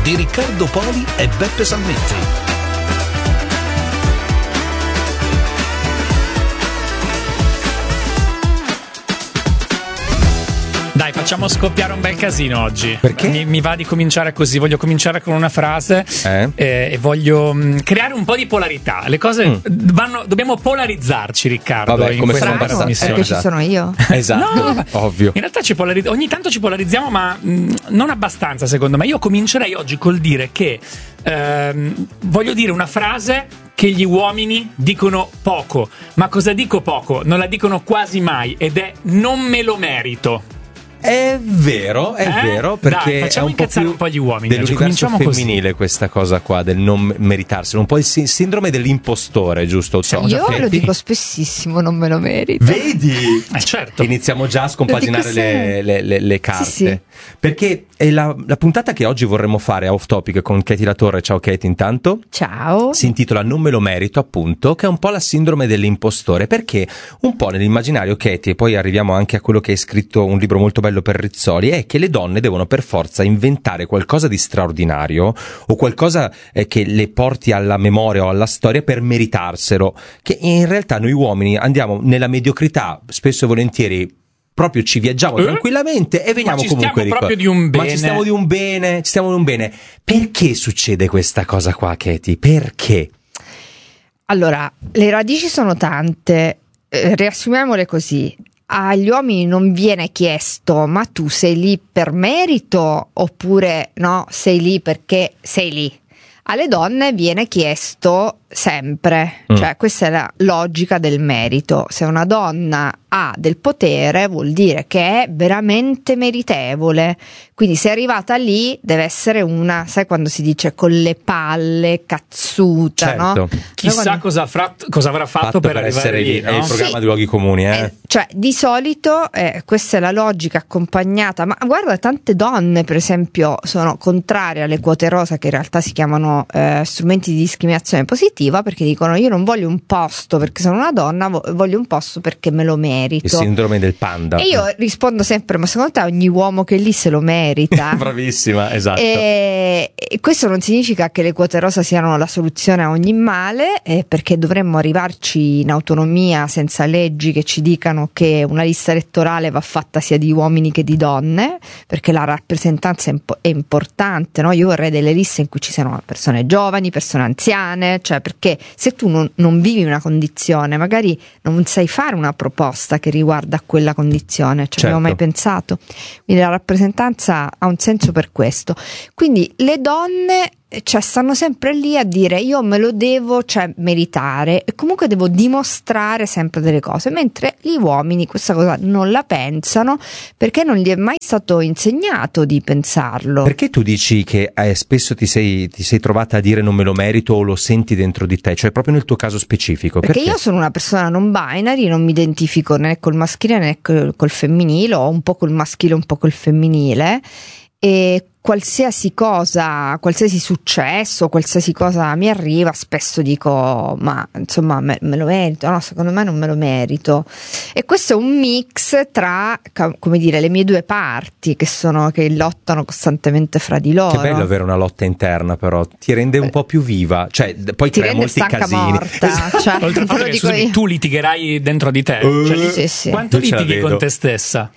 di Riccardo Poli e Beppe Salmetti. Dai, facciamo scoppiare un bel casino oggi. Perché? Mi va di cominciare così. Voglio cominciare con una frase e voglio creare un po' di polarità. Le cose dobbiamo polarizzarci, Riccardo. Vabbè, come in questa sono trasmissione. Perché ci sono io? Esatto, No, ovvio. In realtà ogni tanto ci polarizziamo, ma non abbastanza, secondo me. Io comincerei oggi col dire che voglio dire una frase che gli uomini dicono poco. Ma cosa dico poco? Non la dicono quasi mai, ed è non me lo merito. È vero, perché Dai, è un po' incazzare più un po' gli uomini. dell'universo Cominciamo femminile questa cosa qua del non meritarselo, un po' il sindrome dell'impostore, giusto? Io lo dico spessissimo, non me lo merito. Vedi? Certo. Iniziamo già a scompaginare le carte. Sì. Perché è la puntata che oggi vorremmo fare a Off Topic con Katie Latorre. Ciao Katie, intanto. Ciao. Si intitola Non me lo merito, appunto, che è un po' la sindrome dell'impostore, perché un po' nell'immaginario, Katie, e poi arriviamo anche a quello che hai scritto, un libro molto bello per Rizzoli, è che le donne devono per forza inventare qualcosa di straordinario o qualcosa che le porti alla memoria o alla storia per meritarselo, che in realtà noi uomini andiamo nella mediocrità, spesso e volentieri proprio ci viaggiamo tranquillamente e veniamo comunque Ma ci stiamo di un bene. Perché succede questa cosa qua, Katie? Perché? Allora, le radici sono tante, riassumiamole così. Agli uomini non viene chiesto: ma tu sei lì per merito oppure no, sei lì perché sei lì. Alle donne viene chiesto sempre, cioè questa è la logica del merito. Se una donna ha del potere vuol dire che è veramente meritevole, quindi se è arrivata lì deve essere una, sai quando si dice con le palle, cazzuta, certo. no? Chissà cosa avrà fatto per essere arrivare lì, È no? il programma di luoghi comuni, Cioè di solito questa è la logica accompagnata, ma guarda, tante donne per esempio sono contrarie alle quote rosa, che in realtà si chiamano strumenti di discriminazione positiva, perché dicono: io non voglio un posto perché sono una donna, voglio un posto perché me lo merito. Il sindrome del panda. E io rispondo sempre: ma secondo te ogni uomo che è lì se lo merita? Bravissima, esatto. E questo non significa che le quote rosa siano la soluzione a ogni male, perché dovremmo arrivarci in autonomia senza leggi che ci dicano che una lista elettorale va fatta sia di uomini che di donne, perché la rappresentanza è importante, no? Io vorrei delle liste in cui ci siano persone giovani, persone anziane, cioè perché se tu non vivi una condizione, magari non sai fare una proposta che riguarda quella condizione, ci abbiamo mai pensato? Quindi la rappresentanza ha un senso per questo. Quindi le donne, cioè, stanno sempre lì a dire: io me lo devo, cioè, meritare, e comunque devo dimostrare sempre delle cose, mentre gli uomini questa cosa non la pensano perché non gli è mai stato insegnato di pensarlo. Perché tu dici che spesso ti sei trovata a dire non me lo merito, o lo senti dentro di te, cioè proprio nel tuo caso specifico? Perché io sono una persona non binary, non mi identifico né col maschile né col femminile, o un po' col maschile un po' col femminile, e qualsiasi cosa, qualsiasi successo, qualsiasi cosa mi arriva, spesso dico: ma insomma me lo merito? No, secondo me non me lo merito. E questo è un mix tra, come dire, le mie due parti che lottano costantemente fra di loro. Che bello avere una lotta interna, però ti rende un po' più viva, cioè poi ti crea rende molti stanca casini. morta, cioè, Oltre al fatto che scusami, tu litigherai dentro di te, sì. Quanto Io ce la litighi vedo. con te stessa?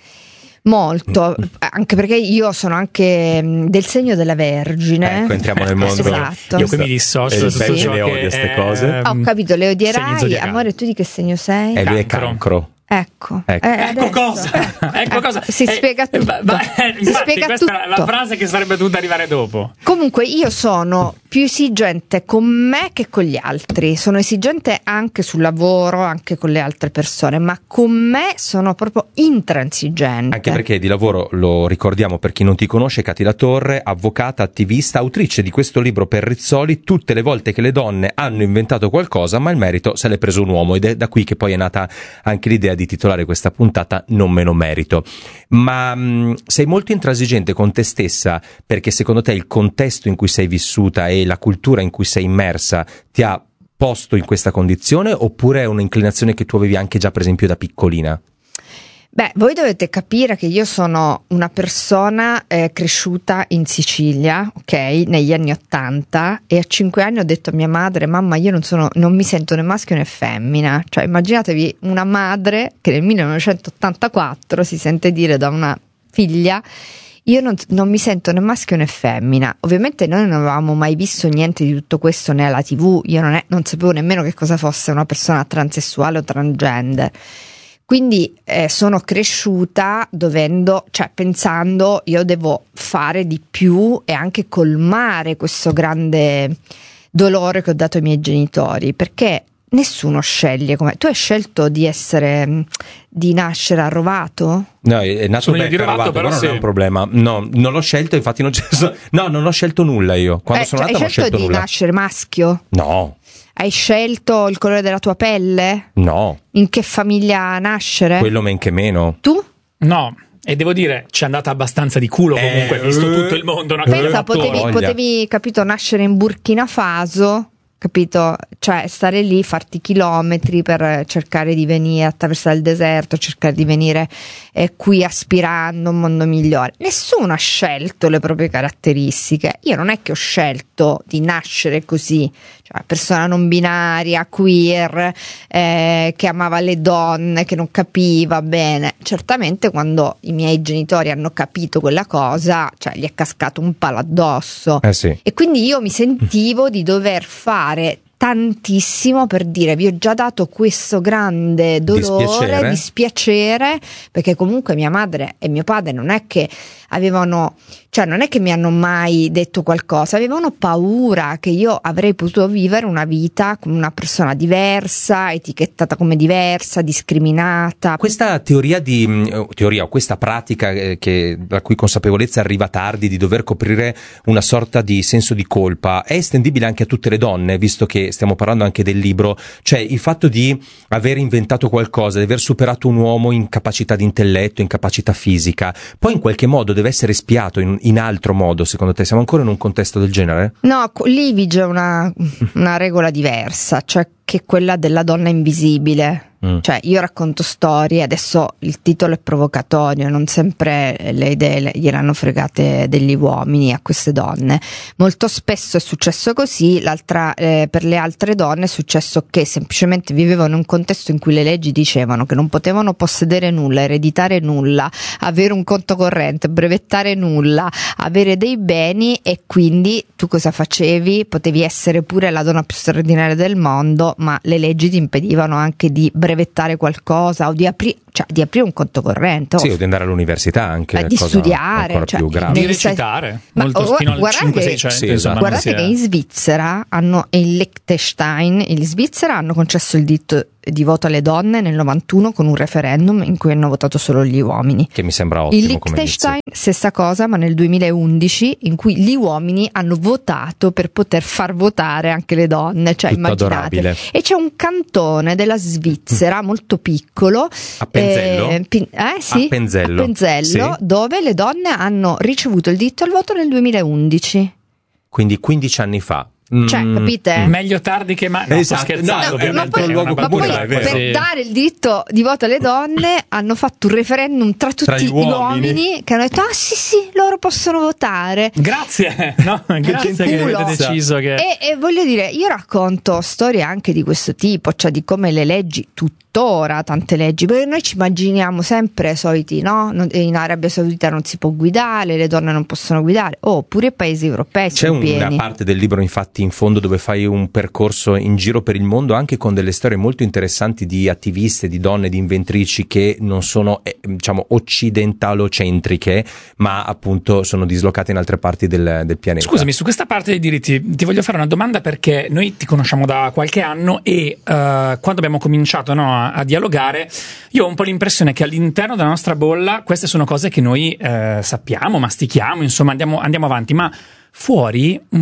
Molto, anche perché io sono anche del segno della Vergine. Ecco, entriamo nel mondo. Esatto. Io qui mi dissocio da tutto ciò le che odia ste è, cose. Ho capito, le segni odierai. zodiacali. Amore, tu di che segno sei? E lui è Cancro. cancro. Ecco. Ecco. Ecco cosa, ecco cosa. Si spiega tutto. Si Infatti, spiega questa tutto. è la frase che sarebbe dovuta arrivare dopo. Comunque io sono più esigente con me che con gli altri. Sono esigente anche sul lavoro, anche con le altre persone, ma con me sono proprio intransigente. Anche perché di lavoro, lo ricordiamo per chi non ti conosce, Katie Latorre, avvocata, attivista, autrice di questo libro per Rizzoli, Tutte le volte che le donne hanno inventato qualcosa ma il merito se l'è preso un uomo, ed è da qui che poi è nata anche l'idea di titolare questa puntata Non me lo merito. Ma sei molto intransigente con te stessa perché secondo te il contesto in cui sei vissuta e la cultura in cui sei immersa ti ha posto in questa condizione, oppure è un'inclinazione che tu avevi anche già per esempio da piccolina? Beh, voi dovete capire che io sono una persona cresciuta in Sicilia, ok, negli anni 80, e a 5 anni ho detto a mia madre: mamma, io non mi sento né maschio né femmina. Cioè, immaginatevi una madre che nel 1984 si sente dire da una figlia: io non mi sento né maschio né femmina. Ovviamente noi non avevamo mai visto niente di tutto questo né alla TV, io non sapevo nemmeno che cosa fosse una persona transessuale o transgender. Quindi sono cresciuta pensando io devo fare di più e anche colmare questo grande dolore che ho dato ai miei genitori, perché nessuno sceglie come tu hai scelto di nascere a Rovato? No, è nato Sono io di Rovato, però non sì. è un problema. No, non l'ho scelto, infatti non ho scelto nulla io. Quando sono nato non ho scelto hai scelto di nascere maschio? No. Hai scelto il colore della tua pelle? No. In che famiglia nascere? Quello men che meno. Tu? No, e devo dire, ci è andata abbastanza di culo comunque, visto tutto il mondo. No? Pensa, potevi, capito, nascere in Burkina Faso, capito? Cioè, stare lì, farti chilometri per cercare di venire, attraversare il deserto, cercare di venire qui aspirando a un mondo migliore. Nessuno ha scelto le proprie caratteristiche. Io non è che ho scelto di nascere così, cioè persona non binaria, queer, che amava le donne, che non capiva bene. Certamente quando i miei genitori hanno capito quella cosa, cioè gli è cascato un palo addosso. Sì. E quindi io mi sentivo di dover fare tantissimo per dire: vi ho già dato questo grande dolore, dispiacere, perché comunque mia madre e mio padre non è che avevano, cioè non è che mi hanno mai detto qualcosa, avevano paura che io avrei potuto vivere una vita come una persona diversa, etichettata come diversa, discriminata. Questa teoria o questa pratica la cui consapevolezza arriva tardi, di dover coprire una sorta di senso di colpa, è estendibile anche a tutte le donne, visto che stiamo parlando anche del libro, cioè il fatto di aver inventato qualcosa, di aver superato un uomo in capacità di intelletto, in capacità fisica, poi in qualche modo deve essere spiato in altro modo. Secondo te siamo ancora in un contesto del genere? No, lì vige una regola diversa, cioè che quella della donna invisibile. Cioè io racconto storie, adesso il titolo è provocatorio, non sempre le idee gliel'hanno fregate degli uomini a queste donne. Molto spesso è successo così, per le altre donne è successo che semplicemente vivevano in un contesto in cui le leggi dicevano che non potevano possedere nulla, ereditare nulla, avere un conto corrente, brevettare nulla, avere dei beni, e quindi tu cosa facevi? Potevi essere pure la donna più straordinaria del mondo, ma le leggi ti impedivano anche di brevettare qualcosa o di aprire un conto corrente. Sì, o di andare all'università anche. Di studiare. Più grave. Di recitare. Molto fino al 5-600. Sì, esatto. Guardate che in Svizzera e in Liechtenstein, in Svizzera hanno concesso il diritto di voto alle donne nel 91 con un referendum in cui hanno votato solo gli uomini. Che mi sembra ottimo. In Liechtenstein stessa cosa, ma nel 2011, in cui gli uomini hanno votato per poter far votare anche le donne, cioè tutto immaginate. Adorabile. E c'è un cantone della Svizzera molto piccolo, Penzello? Sì, a Penzello, sì. Dove le donne hanno ricevuto il diritto al voto nel 2011. Quindi 15 anni fa. Cioè, capite? Meglio tardi che mai. No, Esatto. sto scherzando, ovviamente. Ma poi per dare il diritto di voto alle donne hanno fatto un referendum tra tutti gli uomini che hanno detto: ah sì, loro possono votare. Grazie, no? Grazie che avete deciso che... E voglio dire, io racconto storie anche di questo tipo, cioè di come le leggi tuttora, tante leggi, perché noi ci immaginiamo sempre soliti, no? In Arabia Saudita non si può guidare, le donne non possono guidare, pure i paesi europei c'è sono una pieni. parte del libro, infatti, in fondo, dove fai un percorso in giro per il mondo anche con delle storie molto interessanti di attiviste, di donne, di inventrici che non sono diciamo occidentalocentriche, ma appunto sono dislocate in altre parti del pianeta. Scusami, su questa parte dei diritti ti voglio fare una domanda, perché noi ti conosciamo da qualche anno e quando abbiamo cominciato a dialogare, io ho un po' l'impressione che all'interno della nostra bolla queste sono cose che noi sappiamo, mastichiamo, insomma andiamo avanti, ma fuori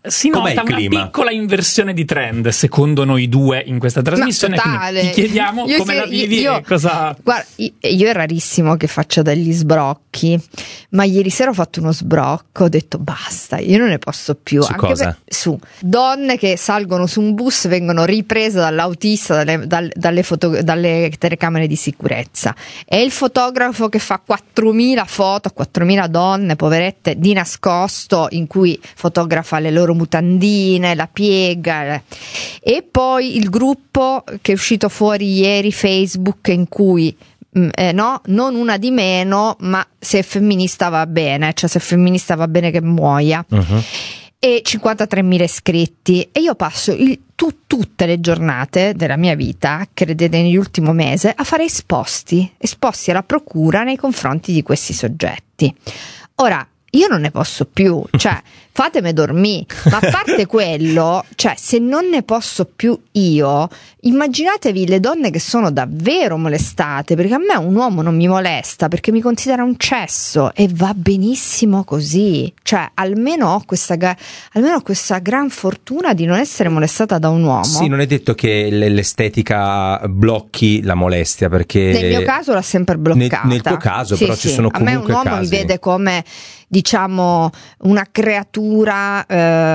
si Com'è nota il una clima? piccola inversione di trend secondo noi due in questa trasmissione. totale. Quindi ti chiediamo come la vivi e cosa. Guarda, io è rarissimo che faccia degli sbrocchi, ma ieri sera ho fatto uno sbrocco, ho detto basta, io non ne posso più. Su cosa? Su donne che salgono su un bus, vengono riprese dall'autista, dalle telecamere di sicurezza, e il fotografo che fa 4.000 foto, 4.000 donne poverette di nascosto, in cui fotografa le loro mutandine, la piega, e poi il gruppo che è uscito fuori ieri, Facebook, in cui no, non una di meno, ma se è femminista va bene, cioè se è femminista va bene che muoia. E 53.000 iscritti, e io passo tutte le giornate della mia vita, credete, nell'ultimo mese, a fare esposti alla procura nei confronti di questi soggetti. Ora, io non ne posso più, cioè fatemi dormire, ma a parte quello, cioè se non ne posso più io, immaginatevi le donne che sono davvero molestate, perché a me un uomo non mi molesta perché mi considera un cesso, e va benissimo così, cioè almeno ho questa gran fortuna di non essere molestata da un uomo. Sì, non è detto che l'estetica blocchi la molestia, perché nel mio caso l'ha sempre bloccata. Nel tuo caso, sì, però ci sono comunque a me un uomo casi. mi vede come, diciamo, una creatura,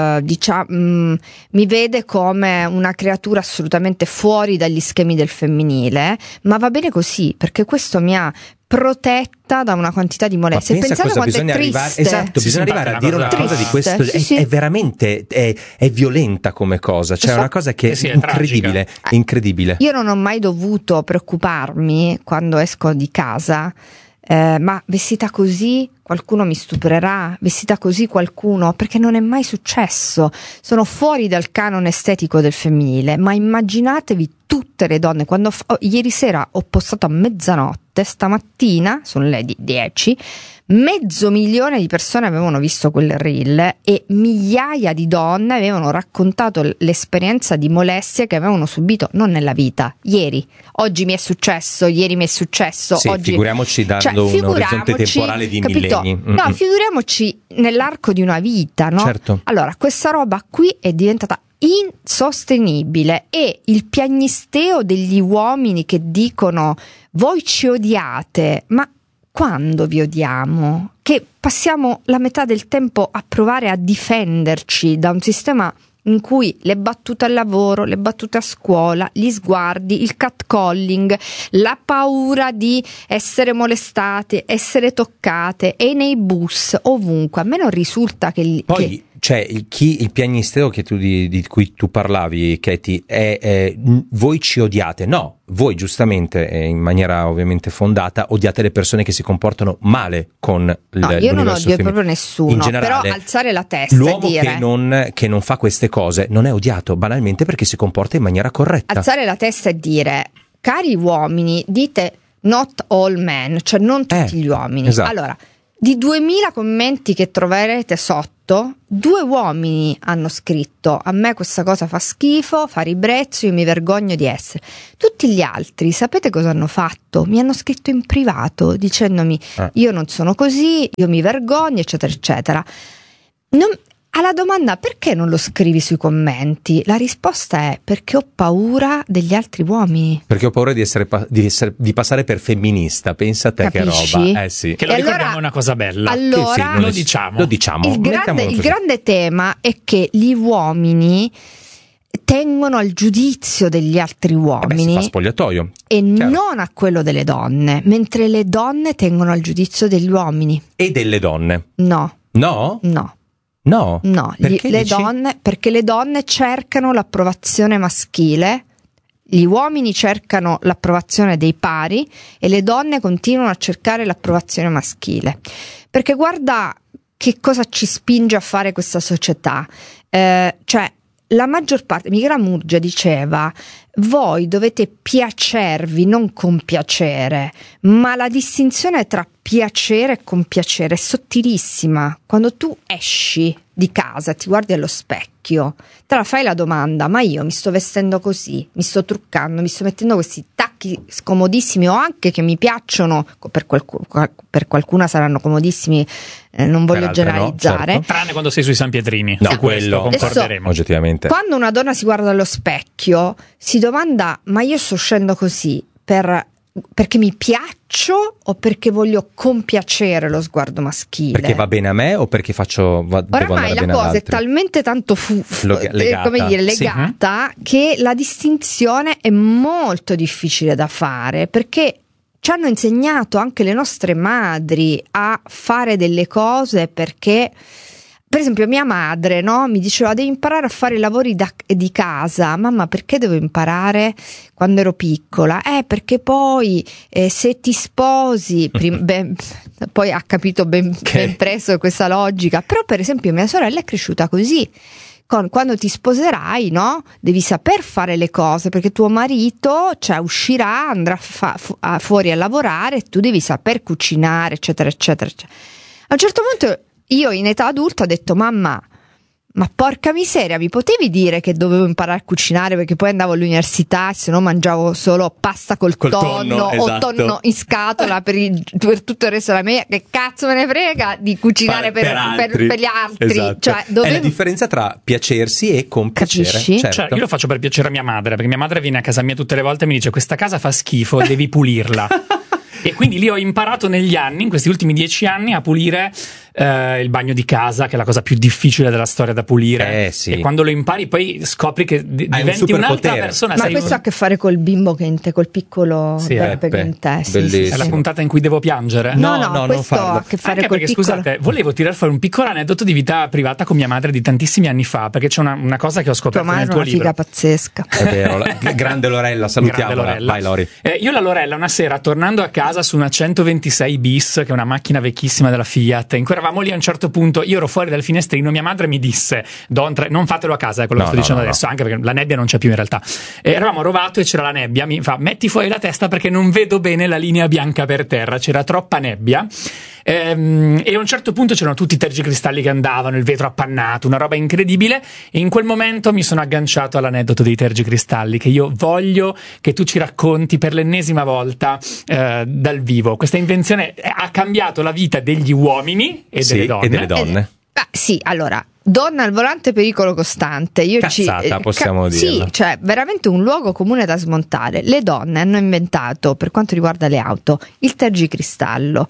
mi vede come una creatura assolutamente fuori dagli schemi del femminile, ma va bene così, perché questo mi ha protetta da una quantità di molestie. Ma pensa pensate cosa quanto bisogna è triste. arrivare, esatto, bisogna arrivare a dire una cosa di questo, Sì. è veramente è violenta come cosa, cioè è una cosa che Sì, è è incredibile, tragica. è incredibile. Io non ho mai dovuto preoccuparmi quando esco di casa, ma vestita così qualcuno mi stuprerà, vestita così qualcuno, perché non è mai successo. Sono fuori dal canone estetico del femminile, ma immaginatevi tutte le donne. Quando ieri sera ho postato a mezzanotte, stamattina sono le 10, 500.000 di persone avevano visto quel reel, e migliaia di donne avevano raccontato l'esperienza di molestia che avevano subito, non nella vita, ieri. Oggi mi è successo, ieri mi è successo. Sì, oggi... figuriamoci dando un orizzonte temporale di capito? millenni. No, figuriamoci nell'arco di una vita, no? Certo. Allora, questa roba qui è diventata insostenibile, e il piagnisteo degli uomini che dicono voi ci odiate, ma quando vi odiamo? Che passiamo la metà del tempo a provare a difenderci da un sistema in cui le battute al lavoro, le battute a scuola, gli sguardi, il catcalling, la paura di essere molestate, essere toccate, e nei bus, ovunque. A me non risulta che... Poi c'è il piagnisteo che di cui tu parlavi, Katie, è voi ci odiate. No, voi giustamente, in maniera ovviamente fondata, odiate le persone che si comportano male con io non odio proprio nessuno, in generale, però alzare la testa l'uomo e dire... che non fa queste cose non è odiato, banalmente perché si comporta in maniera corretta. Alzare la testa e dire, cari uomini, dite not all men, cioè non tutti gli uomini. Esatto. Allora, di 2000 commenti che troverete sotto, 2 uomini hanno scritto: a me questa cosa fa schifo, fa ribrezzo, io mi vergogno di essere. Tutti gli altri, sapete cosa hanno fatto? Mi hanno scritto in privato dicendomi io non sono così, io mi vergogno, eccetera eccetera. Alla domanda perché non lo scrivi sui commenti, la risposta è perché ho paura degli altri uomini. Perché ho paura di passare per femminista. Pensa a te. Capisci? Che roba. Sì. Che lo ricordiamo, è una cosa bella. Allora, sì, lo diciamo. Lo diciamo. Il grande tema è che gli uomini tengono al giudizio degli altri uomini, si fa spogliatoio, e chiaro, non a quello delle donne, mentre le donne tengono al giudizio degli uomini. e delle donne. No. Perché le dici? donne, perché le donne cercano l'approvazione maschile, gli uomini cercano l'approvazione dei pari, e le donne continuano a cercare l'approvazione maschile. Perché guarda che cosa ci spinge a fare questa società. Cioè, la maggior parte, Michela Murgia diceva: voi dovete piacervi, non compiacere, ma la distinzione tra piacere e compiacere è sottilissima. Quando tu esci di casa, ti guardi allo specchio, te la fai la domanda: ma io mi sto vestendo così, mi sto truccando, mi sto mettendo questi tacchi tacchi scomodissimi o anche che mi piacciono, per qualcuna saranno comodissimi, non voglio generalizzare, certo. Tranne quando sei sui San Pietrini, no, su questo concorderemo. Oggettivamente. Quando una donna si guarda allo specchio si domanda: ma io sto uscendo così perché mi piaccio o perché voglio compiacere lo sguardo maschile? Perché va bene a me o perché oramai la cosa è talmente tanto legata che la distinzione è molto difficile da fare, perché ci hanno insegnato anche le nostre madri a fare delle cose perché, per esempio, mia madre, no, mi diceva: devi imparare a fare i lavori di casa. Mamma, perché devo imparare quando ero piccola? Perché poi se ti sposi, poi ha capito ben presto questa logica. Però, per esempio, mia sorella è cresciuta così. Quando ti sposerai, no, devi saper fare le cose, perché tuo marito, cioè, uscirà, andrà fuori a lavorare, e tu devi saper cucinare, eccetera, eccetera, eccetera. A un certo punto io in età adulta ho detto: mamma, ma porca miseria, mi potevi dire che dovevo imparare a cucinare, perché poi andavo all'università e se no mangiavo solo pasta col tonno, esatto. o tonno in scatola per tutto il resto della mia. Che cazzo me ne frega di cucinare per gli altri? Esatto. Cioè, è la differenza tra piacersi e compiacere. Capisci? Certo. Cioè, io lo faccio per piacere a mia madre, perché mia madre viene a casa mia tutte le volte e mi dice: questa casa fa schifo, devi pulirla. E quindi lì ho imparato negli anni, in questi ultimi 10 anni, a pulire il bagno di casa, che è la cosa più difficile della storia da pulire. Sì. E quando lo impari poi scopri che diventi un'altra persona. Ma questo ha a che fare col bimbo col piccolo Beppe che in te. Bellissimo. È la puntata in cui devo piangere? No, questo ha a che fare anche col perché, piccolo. scusate, volevo tirar fuori un piccolo aneddoto di vita privata con mia madre di tantissimi anni fa, perché c'è una cosa che ho scoperto nel tuo libro. Tua madre è una figa pazzesca. È vero, grande Lorella, salutiamola. Vai Lori. Io la Lorella una sera, tornando a casa su una 126 bis, che è una macchina vecchissima della Fiat, in cui eravamo lì, a un certo punto io ero fuori dal finestrino, mia madre mi disse: non fatelo a casa, è quello che sto dicendo adesso, anche perché la nebbia non c'è più in realtà. Eravamo a Rovato e c'era la nebbia, mi fa: metti fuori la testa perché non vedo bene la linea bianca per terra, c'era troppa nebbia. E a un certo punto c'erano tutti i tergicristalli che andavano, il vetro appannato, una roba incredibile, e in quel momento mi sono agganciato all'aneddoto dei tergicristalli, che io voglio che tu ci racconti per l'ennesima volta dal vivo. Questa invenzione ha cambiato la vita degli uomini e delle donne. Sì, allora, donna al volante, pericolo costante. Cazzata, possiamo dirlo. Sì, cioè veramente un luogo comune da smontare. Le donne hanno inventato, per quanto riguarda le auto, il tergicristallo,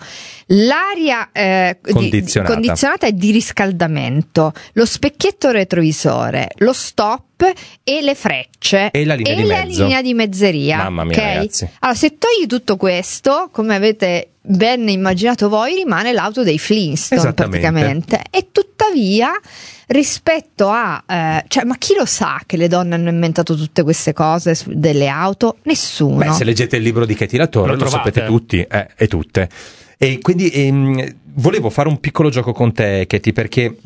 l'aria condizionata e di riscaldamento, lo specchietto retrovisore, lo stop e le frecce e la linea di mezzeria. Mamma mia, okay? ragazzi. Allora, se togli tutto questo, come avete ben immaginato voi, rimane l'auto dei Flintstone praticamente. E tuttavia, rispetto a ma chi lo sa che le donne hanno inventato tutte queste cose delle auto? Nessuno. Se leggete il libro di Katie Latorre lo sapete tutti e tutte. E quindi volevo fare un piccolo gioco con te, Katie, perché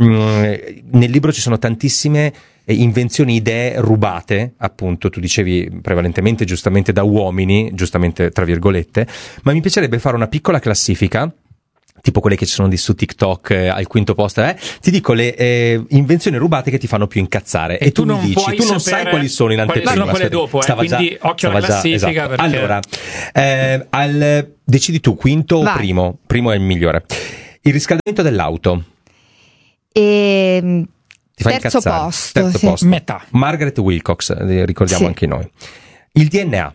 nel libro ci sono tantissime invenzioni, idee rubate, appunto, tu dicevi prevalentemente giustamente da uomini, giustamente tra virgolette, ma mi piacerebbe fare una piccola classifica, tipo quelle che ci sono su TikTok al quinto posto, ti dico le invenzioni rubate che ti fanno più incazzare, e tu mi dici, tu non sai quali sono in anteprima, sono quelle dopo, quindi occhio alla classifica, esatto. Perché... Allora, decidi tu, quinto o primo? Primo è il migliore. Il riscaldamento dell'auto. Ti fa terzo incazzare. posto. Metà. Margaret Wilcox, ricordiamo anche noi. Il DNA.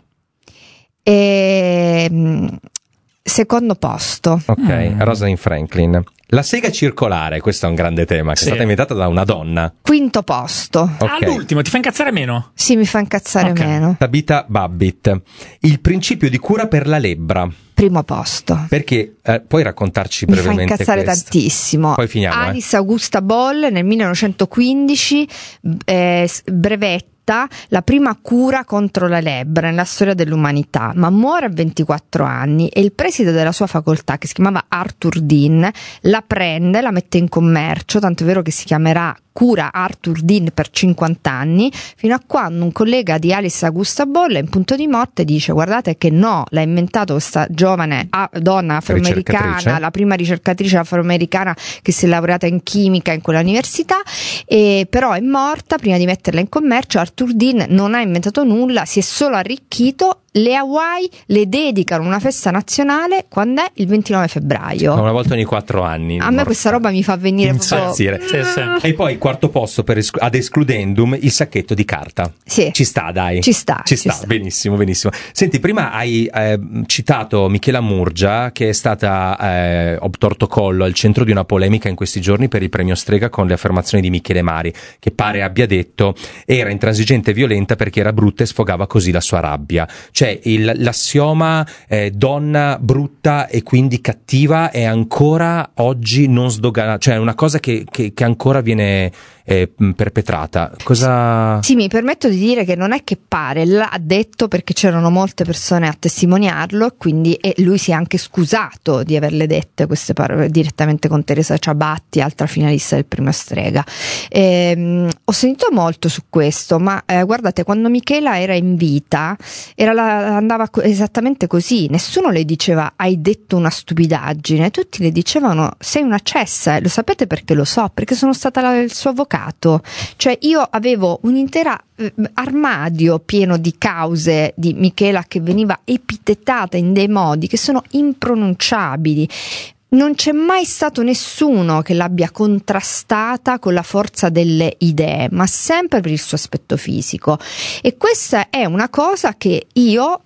Secondo posto. Ok, Rosalind Franklin. La sega circolare, questo è un grande tema, che è stata inventata da una donna. Quinto posto. Okay. L'ultimo, ti fa incazzare meno? Sì, mi fa incazzare meno. Tabitha Babbitt. Il principio di cura per la lebbra. Primo posto. Perché puoi raccontarci brevemente? Mi fa incazzare questo? Tantissimo. Poi finiamo. Alice Augusta Boll nel 1915 brevetta la prima cura contro la lebbra nella storia dell'umanità, ma muore a 24 anni e il preside della sua facoltà, che si chiamava Arthur Dean, la prende, la mette in commercio, tanto è vero che si chiamerà cura Arthur Dean per 50 anni, fino a quando un collega di Alice Augusta Boll in punto di morte dice: guardate che no, l'ha inventato questa giovane donna afroamericana, la prima ricercatrice afroamericana che si è laureata in chimica in quella università, e però è morta prima di metterla in commercio. Arthur Dean non ha inventato nulla, si è solo arricchito, le Hawaii le dedicano una festa nazionale quando è? Il 29 febbraio. Una volta ogni 4 anni. A me questa roba mi fa venire impazzire. proprio... E poi quarto posto ad excludendum il sacchetto di carta. Sì. Ci sta, dai. Ci sta. Benissimo. Senti, prima hai citato Michela Murgia, che è stata obtorto collo al centro di una polemica in questi giorni per il premio Strega con le affermazioni di Michele Mari, che pare abbia detto era intransigente e violenta perché era brutta e sfogava così la sua rabbia. Cioè l'assioma donna brutta e quindi cattiva è ancora oggi non sdoganata, cioè è una cosa che ancora viene perpetrata. Cosa... Sì, mi permetto di dire che non è che pare, l'ha detto perché c'erano molte persone a testimoniarlo, quindi lui si è anche scusato di averle dette queste parole direttamente con Teresa Ciabatti, altra finalista del premio Strega. Ho sentito molto su questo, ma guardate, quando Michela era in vita andava esattamente così, nessuno le diceva hai detto una stupidaggine, tutti le dicevano sei una cessa, lo sapete perché lo so, perché sono stata il suo avvocato. Cioè io avevo un intero armadio pieno di cause di Michela che veniva epitetata in dei modi che sono impronunciabili. Non c'è mai stato nessuno che l'abbia contrastata con la forza delle idee, ma sempre per il suo aspetto fisico. E questa è una cosa che io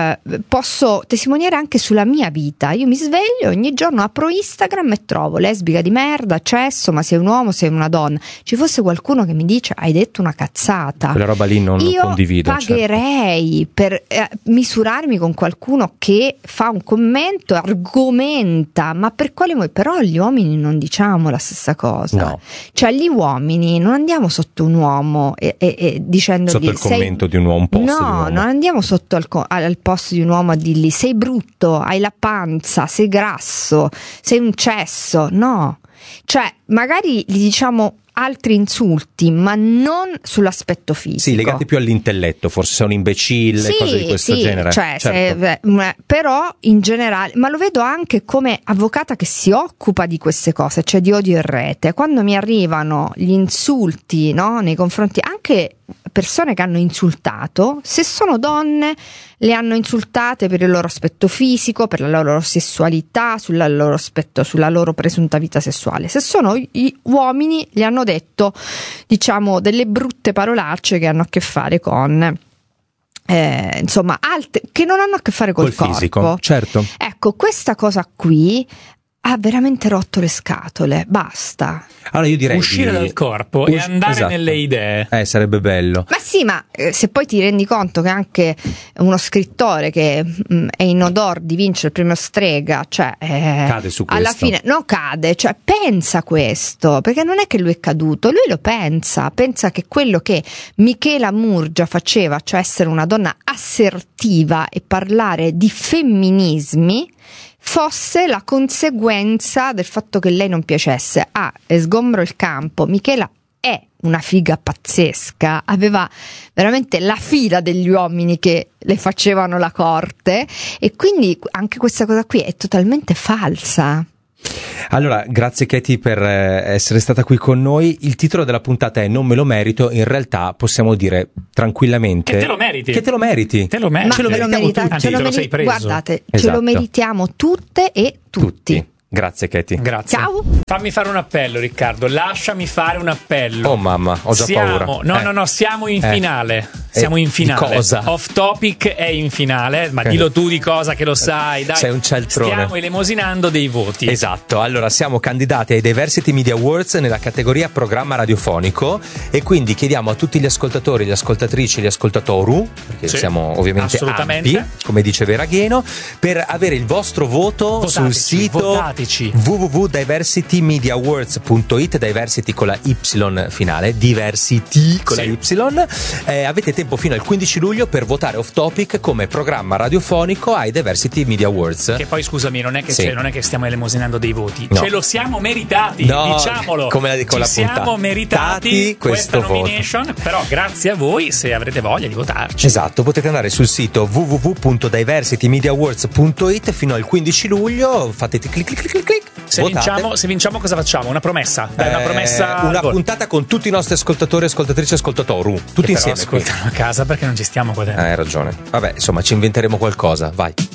posso testimoniare anche sulla mia vita. Io mi sveglio ogni giorno, apro Instagram e trovo lesbica di merda, cesso, ma sei un uomo, sei una donna. Ci fosse qualcuno che mi dice hai detto una cazzata, quella roba lì non io condivido. Io pagherei per misurarmi con qualcuno che fa un commento, argomenta, ma per quale motivo? Però gli uomini non diciamo la stessa cosa. No. Cioè gli uomini non andiamo sotto un uomo e dicendogli sotto il commento di un uomo, un post no, di un uomo. non andiamo sotto al posto di un uomo a dirgli sei brutto, hai la panza, sei grasso, sei un cesso. No, cioè magari gli diciamo altri insulti, ma non sull'aspetto fisico. Sì, legati più all'intelletto, forse sei un imbecille, sì, cose di questo genere. Cioè, certo. Però in generale, ma lo vedo anche come avvocata che si occupa di queste cose, cioè di odio in rete. Quando mi arrivano gli insulti, no, nei confronti anche persone che hanno insultato, se sono donne le hanno insultate per il loro aspetto fisico, per la loro sessualità, sulla loro aspetto, sulla loro presunta vita sessuale. Se sono gli uomini, gli hanno detto, diciamo, delle brutte parolacce che hanno a che fare con insomma, altre che non hanno a che fare col corpo fisico, certo. Ecco, questa cosa qui ha veramente rotto le scatole, basta. Allora io direi uscire dal corpo e andare esatto. nelle idee. Sarebbe bello. Ma sì, ma se poi ti rendi conto che anche uno scrittore che è in odor di vincere il premio Strega, cioè cade su questo. Alla fine non cade, cioè pensa questo, perché non è che lui è caduto, lui lo pensa che quello che Michela Murgia faceva, cioè essere una donna assertiva e parlare di femminismi, fosse la conseguenza del fatto che lei non piacesse. Sgombro il campo, Michela è una figa pazzesca, aveva veramente la fila degli uomini che le facevano la corte, e quindi anche questa cosa qui è totalmente falsa. Allora, grazie Katie per essere stata qui con noi. Il titolo della puntata è Non me lo merito. In realtà possiamo dire tranquillamente che te lo meriti. Che te lo meriti. Te lo meriti. Ce lo meritiamo tutti. Anzi, te lo sei preso. Guardate, esatto. Ce lo meritiamo tutte e tutti. Grazie Katie. Grazie. Ciao. Fammi fare un appello, Riccardo. Lasciami fare un appello. Oh mamma, ho già paura. No, siamo in finale. Siamo in finale. Di cosa? Off Topic è in finale, ma dillo tu di cosa che lo sai, dai. Sei un cialtrone. Stiamo elemosinando dei voti. Esatto, allora siamo candidati ai Diversity Media Awards nella categoria programma radiofonico, e quindi chiediamo a tutti gli ascoltatori, le ascoltatrici, gli ascoltatori, perché siamo ovviamente ampi, come dice Veragheno, per avere il vostro voto sul sito www.diversitymediaawards.it, Diversity con la Y finale, Diversity con la Y. Avete tempo fino al 15 luglio per votare Off Topic come programma radiofonico ai Diversity Media Awards. Che poi scusami, non è che stiamo elemosinando dei voti, no. Ce lo siamo meritati, diciamolo. Come con la siamo meritati questa nomination, però grazie a voi se avrete voglia di votarci. Esatto, potete andare sul sito www.diversitymediaawards.it fino al 15 luglio, fate clic clic clic clic clic, Se vinciamo cosa facciamo? Una promessa? Dai, una promessa. Una puntata con tutti i nostri ascoltatori, ascoltatrici e ascoltatori. Tutti insieme. Ascoltano a casa perché non ci stiamo qua dentro. Hai ragione. Vabbè, insomma, ci inventeremo qualcosa. Vai.